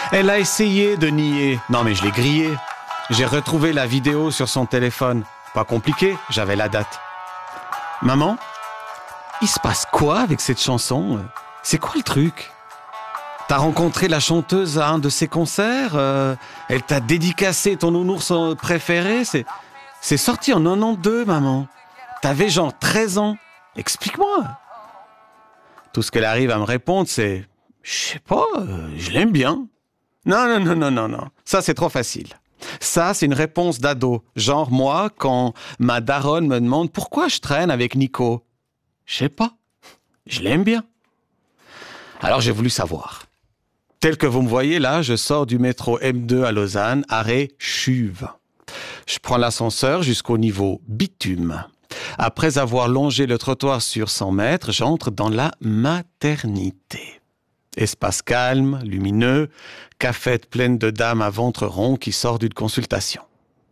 Elle a essayé de nier. Non mais je l'ai grillée. J'ai retrouvé la vidéo sur son téléphone. Pas compliqué, j'avais la date. Maman, il se passe quoi avec cette chanson? C'est quoi le truc? T'as rencontré la chanteuse à un de ses concerts? Elle t'a dédicacé ton nounours préféré? C'est sorti en 92, maman. T'avais genre 13 ans. Explique-moi. Tout ce qu'elle arrive à me répondre, c'est « Je sais pas, je l'aime bien. » Non. Ça, c'est trop facile. Ça, c'est une réponse d'ado. Genre, moi, quand ma daronne me demande « Pourquoi je traîne avec Nico ?» Je sais pas. Je l'aime bien. Alors, j'ai voulu savoir. Tel que vous me voyez là, je sors du métro M2 à Lausanne, arrêt Chuve. Je prends l'ascenseur jusqu'au niveau bitume. Après avoir longé le trottoir sur 100 mètres, j'entre dans la maternité. Espace calme, lumineux, cafette pleine de dames à ventre rond qui sortent d'une consultation.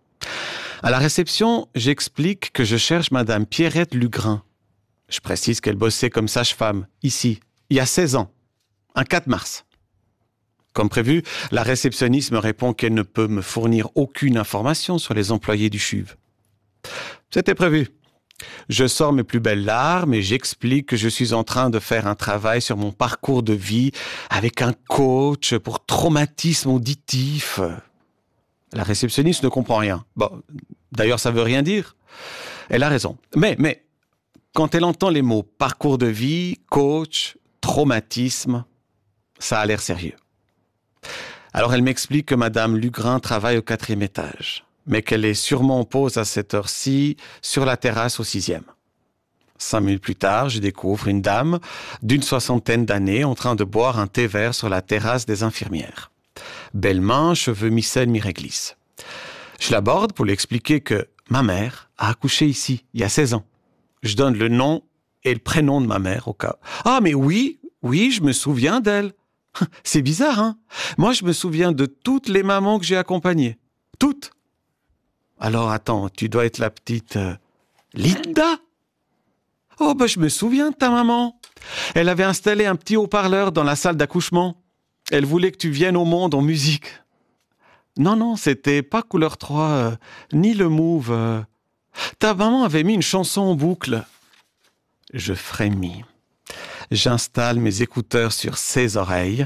À la réception, j'explique que je cherche Madame Pierrette Lugrin. Je précise qu'elle bossait comme sage-femme, ici, il y a 16 ans, un 4 mars. Comme prévu, la réceptionniste me répond qu'elle ne peut me fournir aucune information sur les employés du CHUV. C'était prévu. Je sors mes plus belles larmes et j'explique que je suis en train de faire un travail sur mon parcours de vie avec un coach pour traumatisme auditif. La réceptionniste ne comprend rien. Bon, d'ailleurs, ça veut rien dire. Elle a raison. Mais, quand elle entend les mots parcours de vie, coach, traumatisme, ça a l'air sérieux. Alors elle m'explique que Madame Lugrin travaille au 4e étage, mais qu'elle est sûrement en pause à cette heure-ci sur la terrasse au 6e. 5 minutes plus tard, je découvre une dame d'une 60aine d'années en train de boire un thé vert sur la terrasse des infirmières. Belles mains, cheveux mi-scène, mi-réglisse. Je l'aborde pour lui expliquer que ma mère a accouché ici, il y a 16 ans. Je donne le nom et le prénom de ma mère au cas. Ah mais oui, je me souviens d'elle. C'est bizarre, hein? Moi, je me souviens de toutes les mamans que j'ai accompagnées. Toutes. Alors, attends, tu dois être la petite Linda? Oh, je me souviens de ta maman. Elle avait installé un petit haut-parleur dans la salle d'accouchement. Elle voulait que tu viennes au monde en musique. Non, c'était pas Couleur 3, ni le Move. Ta maman avait mis une chanson en boucle. Je frémis. J'installe mes écouteurs sur ses oreilles.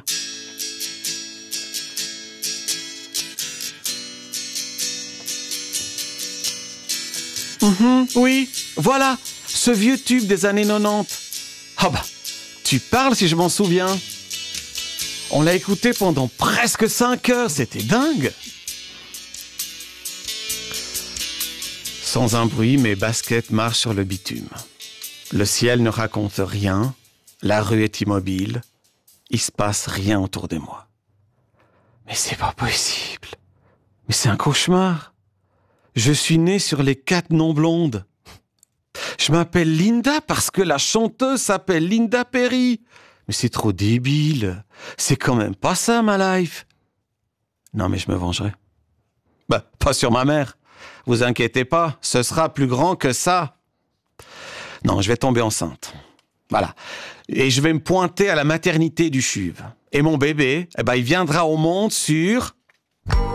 Oui, voilà, ce vieux tube des années 90. Ah tu parles si je m'en souviens. On l'a écouté pendant presque 5 heures, c'était dingue. Sans un bruit, mes baskets marchent sur le bitume. Le ciel ne raconte rien. La rue est immobile. Il se passe rien autour de moi. Mais c'est pas possible. Mais c'est un cauchemar. Je suis né sur les 4 noms blondes. Je m'appelle Linda parce que la chanteuse s'appelle Linda Perry. Mais c'est trop débile. C'est quand même pas ça, ma life. Non, mais je me vengerai. Pas sur ma mère. Vous inquiétez pas, ce sera plus grand que ça. Non, je vais tomber enceinte. Voilà. Et je vais me pointer à la maternité du CHUV. Et mon bébé, il viendra au monde sur...